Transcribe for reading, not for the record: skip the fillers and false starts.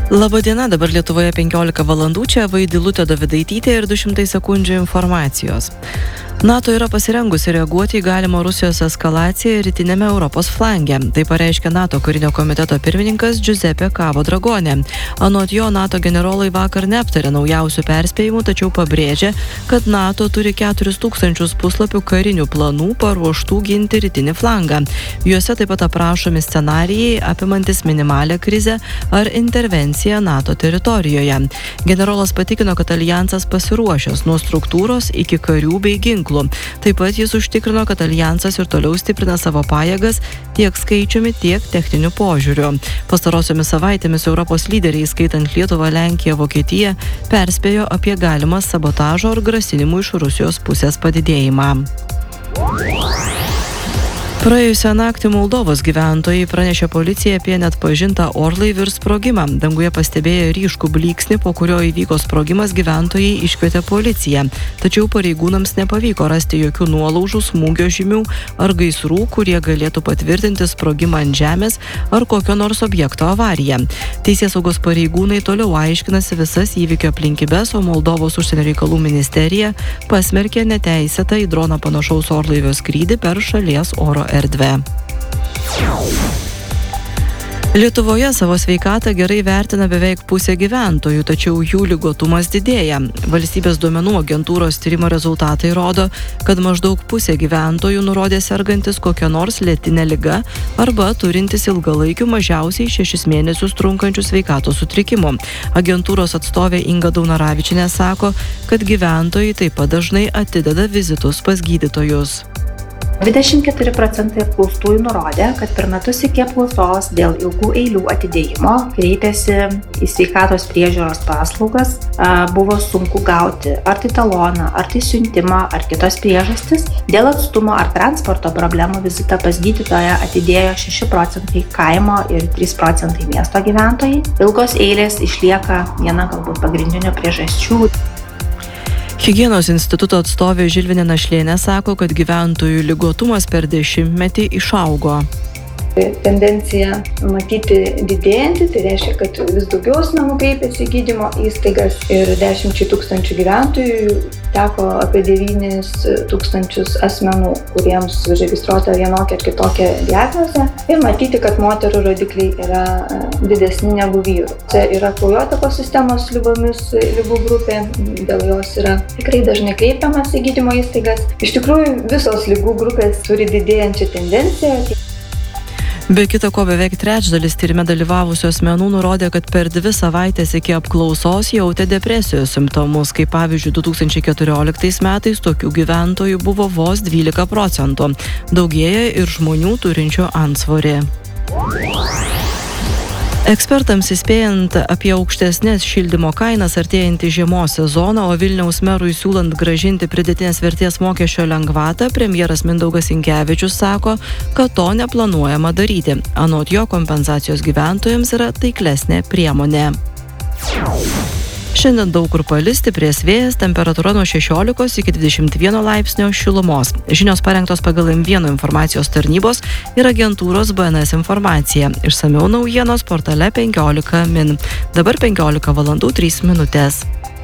Labadiena, dabar Lietuvoje 15 valandų, čia Vaidilutė Dovidaitytė ir 200 sekundžių informacijos. NATO yra pasirengusi reaguoti į galimą Rusijos eskalaciją rytinėme Europos flange. Tai pareiškė NATO karinio komiteto pirmininkas Giuseppe Cavo Dragone. Anot jo, NATO generolai vakar neaptarė naujausių perspėjimų, tačiau pabrėžė, kad NATO turi 4000 puslapių karinių planų paruoštų ginti rytinį flangą. Juose taip pat aprašomi scenarijai apimantis minimalę krizę ar intervenciją NATO teritorijoje. Generolas patikino, kad aljansas pasiruošęs nuo struktūros iki karių bei ginklų. Taip pat jis užtikrino, kad aljansas ir toliau stiprina savo pajėgas tiek skaičiumi, tiek techniniu požiūriu. Pastarosiomis savaitėmis Europos lyderiai, skaitant Lietuvą, Lenkiją, Vokietiją, perspėjo apie galimą sabotažo ar grasinimų iš Rusijos pusės padidėjimą. Praėjusią naktį Moldovos gyventojai pranešė policijai apie neatpažintą orlaivį ir sprogimą. Danguje pastebėjo ryškų blyksnį, po kurio įvyko sprogimas, gyventojai iškvietė policiją. Tačiau pareigūnams nepavyko rasti jokių nuolaužų, smūgio žymių ar gaisrų, kurie galėtų patvirtinti sprogimą ant žemės ar kokio nors objekto avariją. Teisėsaugos pareigūnai toliau aiškinasi visas įvykio aplinkybes, o Moldovos užsienio reikalų ministerija pasmerkė neteisėtą į droną panašaus orlaivio skrydį per šalies oro erdvę. Lietuvoje savo sveikatą gerai vertina beveik pusė gyventojų, tačiau jų ligotumas didėja. Valstybės duomenų agentūros tyrimo rezultatai rodo, kad maždaug pusė gyventojų nurodė sergantis kokią nors lėtinę ligą arba turintis ilgalaikių mažiausiai 6 mėnesius trunkančių sveikatos sutrikimų. Agentūros atstovė Inga Daunaravičienė sako, kad gyventojai taip pat dažnai atideda vizitus pas gydytojus. 24% apklaustųjų nurodė, kad per metus iki apklausos dėl ilgų eilių atidėjimo kreipėsi į sveikatos priežiūros paslaugas, buvo sunku gauti ar tai taloną, ar tai siuntimą, ar kitos priežastis. Dėl atstumo ar transporto problemų vizitą pas gydytoją atidėjo 6% kaimo ir 3% miesto gyventojai. Ilgos eilės išlieka viena galbūt pagrindinių priežasčių. Higienos instituto atstovė Žilvinė Našlienė sako, kad gyventojų ligotumas per 10-metį išaugo. Tendencija matyti didėjantį, tai reiškia, kad vis daugiau asmenų kreipiasi į gydymo įstaigas ir 10 000 gyventojų teko apie 9 000 asmenų, kuriems registruota vienokia ar kitokia diagnozė, ir matyti, kad moterų rodikliai yra didesni negu vyrų. Čia yra kraujotakos sistemos ligomis ligų grupė, dėl jos yra tikrai dažnai kreipiamas į gydymo įstaigas. Iš tikrųjų, visos ligų grupės turi didėjančią tendenciją. Be kita ko, beveik trečdalis tyrime dalyvavusių asmenų nurodė, kad per 2 savaitės iki apklausos jautė depresijos simptomus, kaip pavyzdžiui 2014 metais tokių gyventojų buvo vos 12%. Daugėja ir žmonių turinčių antsvorį. Ekspertams įspėjant apie aukštesnės šildymo kainas artėjantį žiemos sezoną, o Vilniaus merui siūlant grąžinti pridėtinės vertės mokesčio lengvatą, premjeras Mindaugas Sinkevičius sako, kad to neplanuojama daryti. Anot jo, kompensacijos gyventojams yra taiklesnė priemonė. Šiandien daug kur palis, stiprės vėjas, temperatūra nuo 16 iki 21 laipsnio šilumos. Žinios parengtos pagal M1 informacijos tarnybos ir agentūros BNS informacija. Išsamiau naujienos portale 15 min. Dabar 15 valandų 3 minutės.